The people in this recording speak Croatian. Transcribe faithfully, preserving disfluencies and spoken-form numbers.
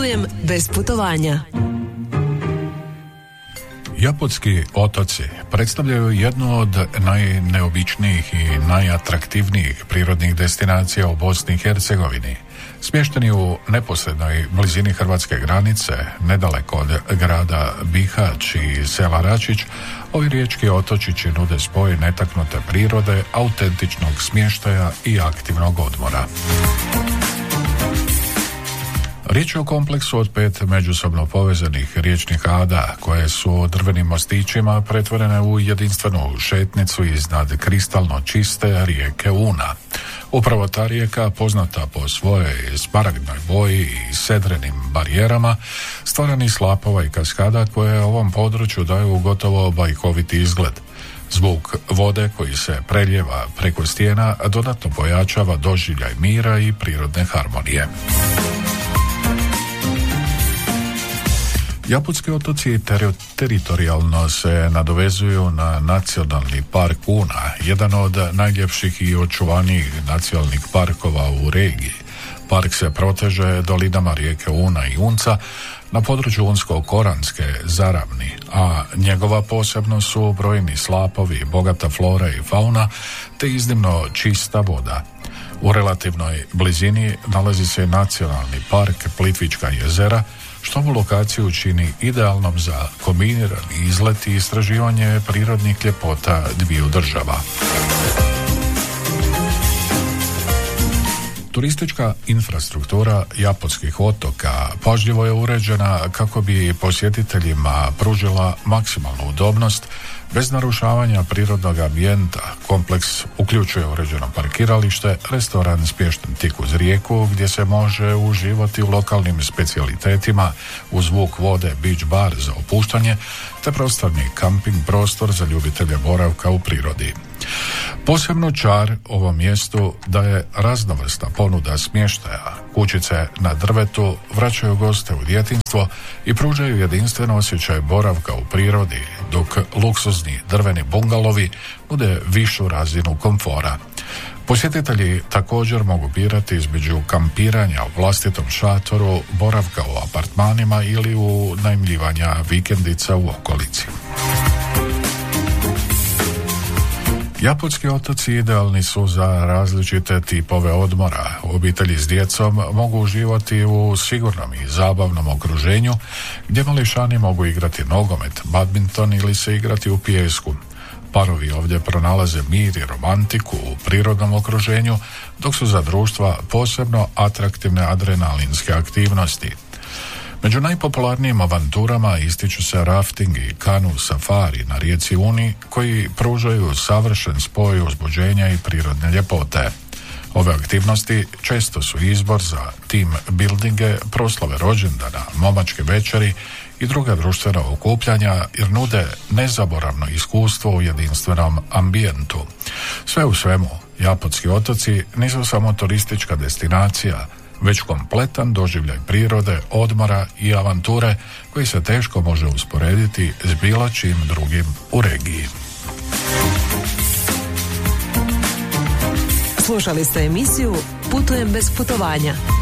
Putujem bez putovanja. Japotski otoci predstavljaju jednu od najneobičnijih i najatraktivnijih prirodnih destinacija u Bosni i Hercegovini. Smješteni u neposrednoj blizini hrvatske granice, nedaleko od grada Bihać i sela Račić, ovi riječki otočići nude spoj netaknute prirode, autentičnog smještaja i aktivnog odmora. Riječ je o kompleksu od pet međusobno povezanih riječnih ada koje su drvenim mostićima pretvorene u jedinstvenu šetnicu iznad kristalno čiste rijeke Una. Upravo ta rijeka, poznata po svojoj smaragdnoj boji i sedrenim barijerama, stvara niz slapova i kaskada koje ovom području daju gotovo bajkoviti izgled. Zvuk vode koji se preljeva preko stijena dodatno pojačava doživljaj mira i prirodne harmonije. Japutski otoci ter- teritorijalno se nadovezuju na nacionalni park Una, jedan od najljepših i očuvanijih nacionalnih parkova u regiji. Park se proteže dolinama rijeke Una i Unca na području Unsko-Koranske zaravni, a njegova posebnost su brojni slapovi, bogata flora i fauna, te iznimno čista voda. U relativnoj blizini nalazi se nacionalni park Plitvička jezera, što ovu lokaciju čini idealnom za kombinirani izlet i istraživanje prirodnih ljepota dviju država. Turistička infrastruktura Japotskih otoka pažljivo je uređena kako bi posjetiteljima pružila maksimalnu udobnost bez narušavanja prirodnog ambijenta. Kompleks uključuje uređeno parkiralište, restoran smješten tik uz rijeku gdje se može uživati u lokalnim specijalitetima uz zvuk vode, beach bar za opuštanje te prostorni kamping prostor za ljubitelje boravka u prirodi. Posebno čar ovom mjestu daje raznovrsna ponuda smještaja. Kućice na drvetu vraćaju goste u djetinjstvo i pružaju jedinstven osjećaj boravka u prirodi, dok luksuzni drveni bungalovi nude višu razinu komfora. Posjetitelji također mogu birati između kampiranja u vlastitom šatoru, boravka u apartmanima ili u najmljivanja vikendica u okolici. Japotski otoci idealni su za različite tipove odmora. Obitelji s djecom mogu uživati u sigurnom i zabavnom okruženju gdje mališani mogu igrati nogomet, badminton ili se igrati u pijesku. Parovi ovdje pronalaze mir i romantiku u prirodnom okruženju, dok su za društva posebno atraktivne adrenalinske aktivnosti. Među najpopularnijim avanturama ističu se rafting i kanu safari na rijeci Uni, koji pružaju savršen spoj uzbuđenja i prirodne ljepote. Ove aktivnosti često su izbor za team buildinge, proslave rođendana, momačke večeri i druga društvena okupljanja jer nude nezaboravno iskustvo u jedinstvenom ambijentu. Sve u svemu, Japotski otoci nisu samo turistička destinacija, već kompletan doživljaj prirode, odmora i avanture koji se teško može usporediti s bilo čim drugim u regiji. Slušali ste emisiju Putujem bez putovanja.